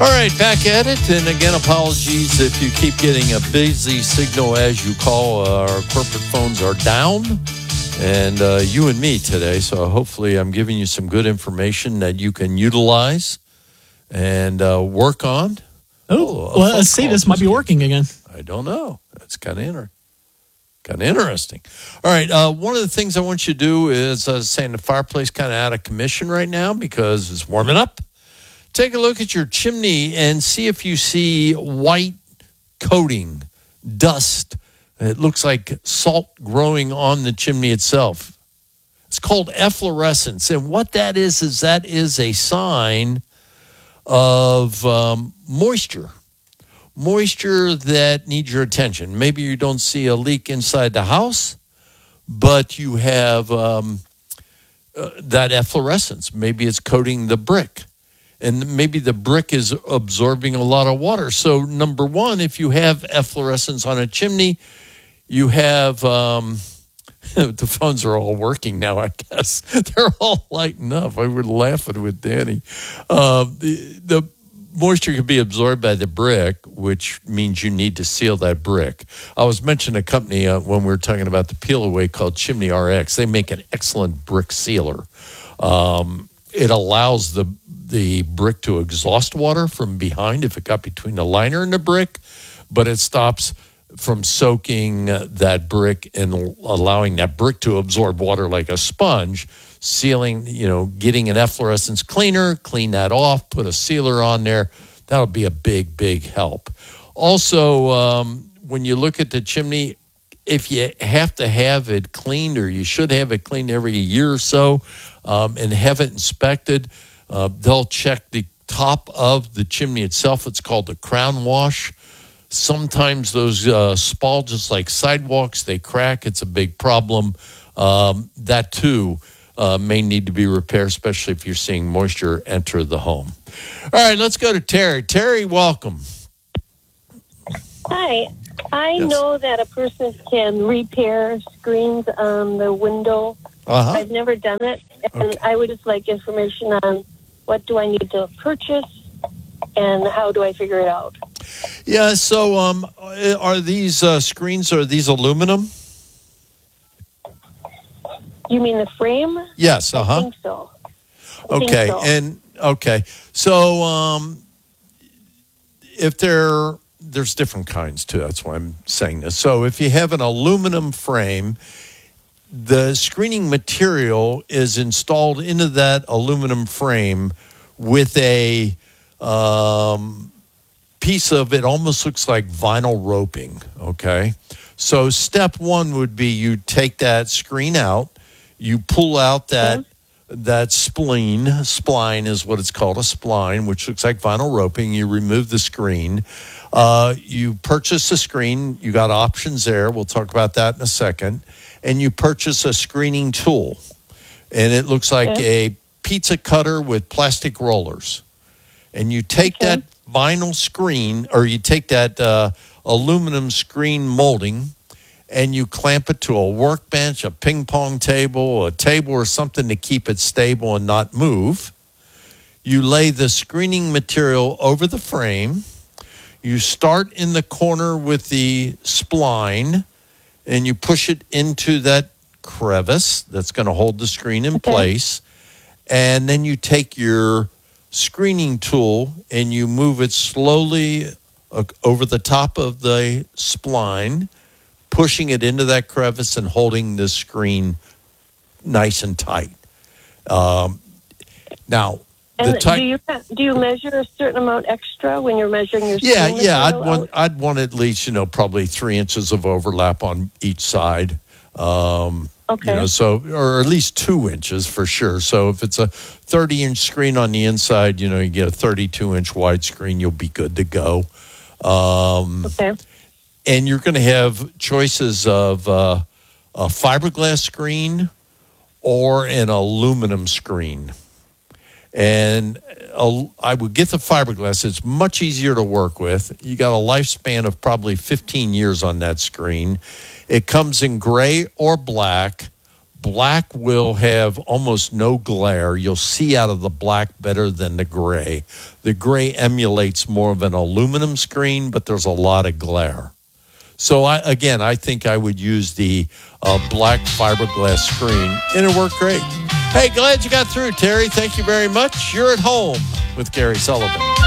All right, back at it. And again, apologies if you keep getting a busy signal as you call. Our corporate phones are down, and you and me today. So hopefully I'm giving you some good information that you can utilize and work on. Let's see. This might be working again. I don't know. That's kind of interesting. All right. One of the things I want you to do is saying the fireplace kind of out of commission right now because it's warming up. Take a look at your chimney and see if you see white coating, dust. It looks like salt growing on the chimney itself. It's called efflorescence. And what that is a sign of moisture that needs your attention. Maybe you don't see a leak inside the house, but you have that efflorescence. Maybe it's coating the brick. And maybe the brick is absorbing a lot of water. So, number one, if you have efflorescence on a chimney, you have the phones are all working now, I guess. They're all lighting up. I was laughing with Danny. The moisture can be absorbed by the brick, which means you need to seal that brick. I was mentioning a company when we were talking about the peel away called Chimney RX. They make an excellent brick sealer. It allows the brick to exhaust water from behind if it got between the liner and the brick, but it stops from soaking that brick and allowing that brick to absorb water like a sponge, sealing, getting an efflorescence cleaner, clean that off, put a sealer on there. That would be a big, big help. Also, when you look at the chimney, if you have to have it cleaned, or you should have it cleaned every year or so, and have it inspected, they'll check the top of the chimney itself. It's called the crown wash. Sometimes those spalges, like sidewalks, they crack. It's a big problem. That, too, may need to be repaired, especially if you're seeing moisture enter the home. All right, let's go to Terry. Terry, welcome. Hi. I know that a person can repair screens on the window. Uh-huh. I've never done it, and I would just like information on what do I need to purchase and how do I figure it out. Yeah, so are these screens, are these aluminum? You mean the frame? Yes, I think so. Okay, so if there's different kinds too, that's why I'm saying this. So if you have an aluminum frame, the screening material is installed into that aluminum frame with a piece of it, almost looks like vinyl roping, okay? So step one would be you take that screen out, you pull out that spline is what it's called, a spline, which looks like vinyl roping. You remove the screen. You purchase the screen. You got options there. We'll talk about that in a second. And you purchase a screening tool. And it looks like a pizza cutter with plastic rollers. And you take that vinyl screen, or you take that aluminum screen molding, and you clamp it to a workbench, a ping pong table, a table or something to keep it stable and not move. You lay the screening material over the frame. You start in the corner with the spline, and you push it into that crevice that's going to hold the screen in place. And then you take your screening tool and you move it slowly over the top of the spline, pushing it into that crevice and holding the screen nice and tight. Now, do you measure a certain amount extra when you're measuring your screen? Yeah. I'd want at least probably 3 inches of overlap on each side. Or at least 2 inches for sure. So if it's a 30-inch screen on the inside, you get a 32-inch widescreen, you'll be good to go. And you're going to have choices of a fiberglass screen or an aluminum screen. And I would get the fiberglass. It's much easier to work with. You got a lifespan of probably 15 years on that screen. It comes in gray or black. Black will have almost no glare. You'll see out of the black better than the gray. The gray emulates more of an aluminum screen, but there's a lot of glare. So, I think I would use the black fiberglass screen, and it worked great. Hey, glad you got through, Terry. Thank you very much. You're at home with Gary Sullivan.